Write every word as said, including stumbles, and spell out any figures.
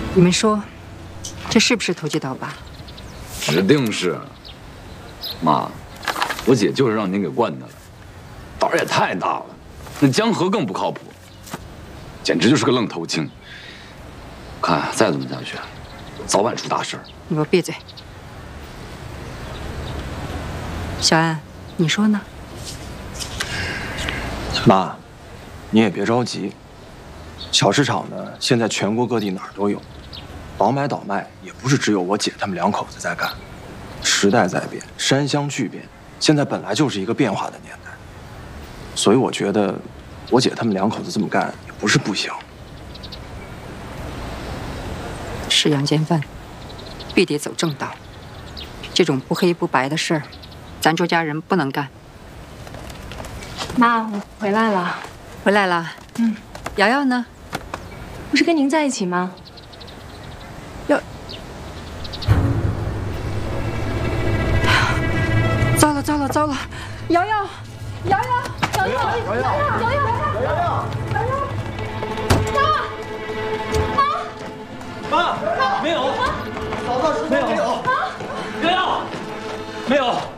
你们说，这是不是投机倒把？ 指定是。妈，我姐就是让您给惯的了，胆儿也太大了。那江河更不靠谱，简直就是个愣头青。看再这么下去，早晚出大事儿。 你给我闭嘴！小安，你说呢？ 妈，你也别着急。小市场呢，现在全国各地哪儿都有，倒买倒卖也不是只有我姐他们两口子在干。时代在变，山乡巨变，现在本来就是一个变化的年代，所以我觉得我姐他们两口子这么干也不是不行。 是阳间犯，必得走正道。这种不黑不白的事儿，咱周家人不能干。 妈，我回来了。 回来了。嗯。瑶瑶呢？ 不是跟您在一起吗？ 要。糟了糟了糟了！瑶瑶，瑶瑶，瑶瑶，瑶瑶，瑶瑶，瑶瑶，瑶瑶， 妈，妈，没有，嫂子，没有，瑶瑶，没有。